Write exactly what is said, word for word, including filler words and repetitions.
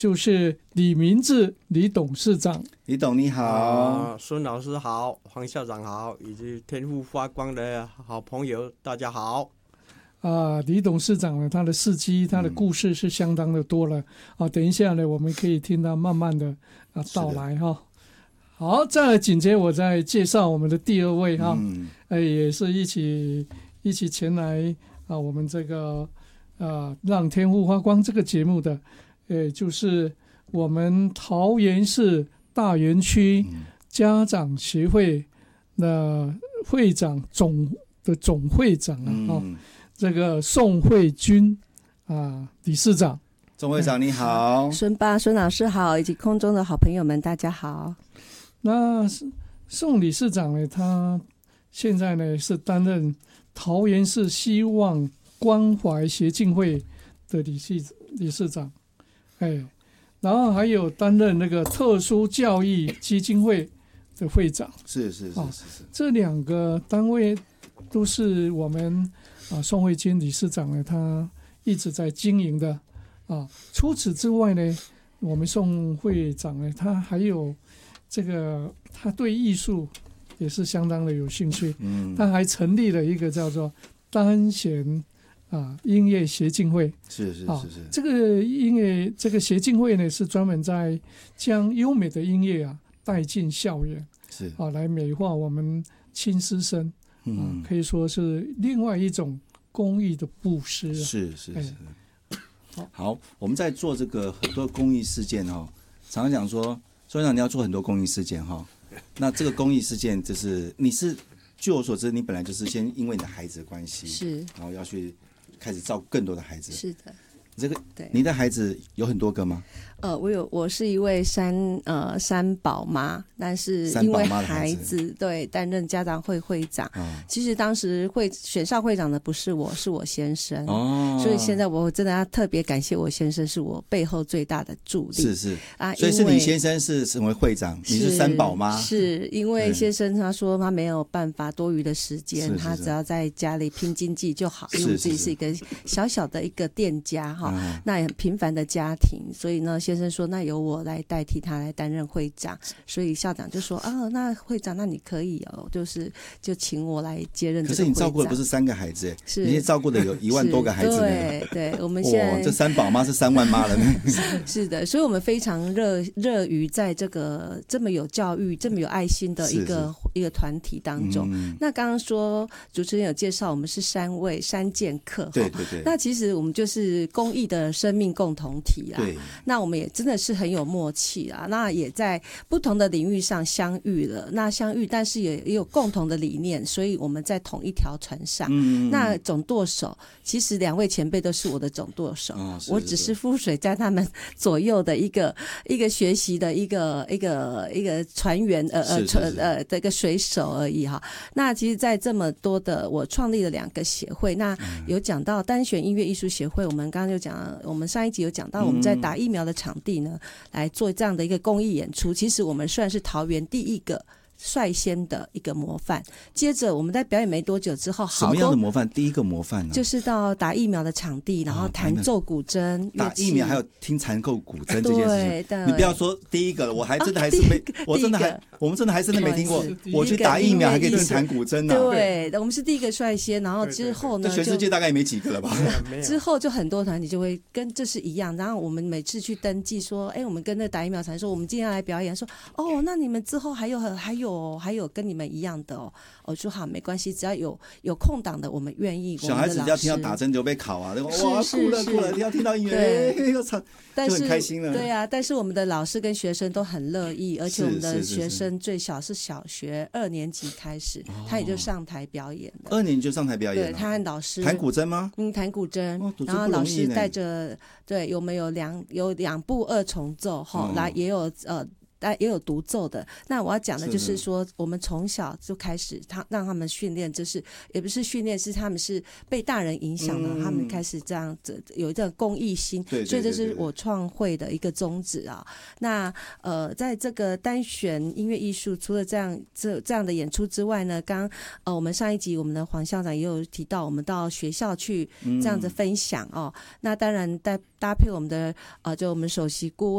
就是李明志李董事长。 李董你好， 孙、呃、老师好，黄校长好，以及天赋发光的好朋友大家好。 啊，李董事长呢，他的事迹、他的故事是相当的多了、嗯、啊。等一下呢，我们可以听他慢慢的啊道来哈。好，再来紧接我再介绍我们的第二位哈，嗯呃、也是一起一起前来啊，我们这个啊让天赋发光这个节目的，呃，就是我们桃园市大园区家长协会的会长总的总会长啊，嗯哦这个宋慧君啊，理事长， 宋会长你好， 孙爸、孙老师好，以及空中的好朋友们，大家好。 那宋理事长呢，他现在呢是担任桃园市希望关怀协进会的理事理事长，哎，然后还有担任那个特殊教育基金会的会长， 是是是是是、哦， 这两个单位都是我们。啊，宋慧君理事长呢，他一直在经营的啊。除此之外呢，我们宋会长呢，他还有这个，他对艺术也是相当的有兴趣。嗯，他还成立了一个叫做单弦啊音乐协进会。 是是是是、啊。 这个音乐这个协进会呢，是专门在将优美的音乐啊带进校园， 是啊，来美化我们亲师生。嗯、啊，可以说是另外一种公益的布施、啊。 是是是、哎。好，我们在做这个很多公益事件哦，常常讲说，所长你要做很多公益事件哈、哦。那这个公益事件就是你是，据我所知，你本来就是先因为你的孩子的关系， 是， 然后要去开始照顾更多的孩子。 是的。 这个，对，你的孩子有很多个吗？ 呃，我有，我是一位三呃三宝妈，但是因为孩子对担任家长会会长、哦，其实当时会选上会长的不是我，是我先生哦，所以现在我真的要特别感谢我先生，是我背后最大的助力。 是是啊，所以是你先生是成为会长，你是三宝妈， 是因为先生他说他没有办法多余的时间，他只要在家里拼经济就好，因为我们自己是一个小小的一个店家哈、嗯，那也很平凡的家庭，所以呢。先生说那由我来代替他来担任会长，所以校长就说啊，那会长那你可以哦，就是就请我来接任这个会长。可是你照顾的不是三个孩子，是你照顾的有一万多个孩子。 对对，我们现在、 哦、这三宝妈是三万妈了呢。 是的，所以我们非常热热于在这个这么有教育、这么有爱心的一个是是一个团体当中。嗯、那刚刚说主持人有介绍，我们是三位三剑客， 对对对。 那其实我们就是公益的生命共同体啦。对，那我们也真的是很有默契啊，那也在不同的领域上相遇了，那相遇但是也也有共同的理念，所以我们在同一条船上、嗯、那总舵手其实两位前辈都是我的总舵手、哦、是是是，我只是浮水在他们左右的一个一个学习的一个一个一个船员呃呃船呃的一个水手而已哈。那其实在这么多的我创立了两个协会，那有讲到单弦音乐艺术协会，我们刚刚就讲我们上一集有讲到我们在打疫苗的场地呢来做这样的一个公益演出，其实我们算是桃园第一个率先的一个模范。接着我们在表演没多久之后， 什么样的模范？第一个模范呢、啊？就是到打疫苗的场地，然后弹奏古筝、哦、 打疫苗还有听弹奏古筝这件事情。你不要说第一个了，我还真的还是没，啊、我真的还，我们真的还真的没听过。我去打疫苗还可以听弹古筝呢、啊。 对，我们是第一个率先，然后之后呢， 这全世界大概也没几个了吧？ 之后就很多团体就会跟这是一样，然后我们每次去登记说，哎，我们跟那打疫苗团说，我们今天要来表演，说哦，那你们之后还有还有还有跟你们一样的哦。我说好，没关系，只要有有空档的，我们愿意。 小孩子只要听到打针就被考啊，哇，哭了哭了，要听到音乐，又唱，就很开心了。 对啊，但是我们的老师跟学生都很乐意，而且我们的学生最小是小学二年级开始，他也就上台表演了。 二年级就上台表演了。 对，他和老师弹古筝吗？ 嗯，弹古筝，然后老师带着，对，有没有两有两部二重奏哈，来、哦、也有呃。但也有独奏的。那我要讲的就是说，我们从小就开始他让他们训练，就是也不是训练，是他们是被大人影响的、嗯，他们开始这样子有一个公益心，对对对对对，所以这是我创会的一个宗旨啊。那呃，在这个单弦音乐艺术，除了这样这这样的演出之外呢，刚呃我们上一集我们的黄校长也有提到，我们到学校去这样子分享哦。嗯、那当然搭搭配我们的呃，就我们首席顾问。